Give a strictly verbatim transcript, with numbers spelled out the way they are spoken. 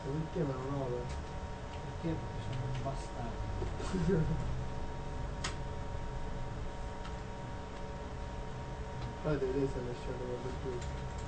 Perché me lo nove? Perché? Perché sono un bastardo. Fate vedere se riesce a trovare più.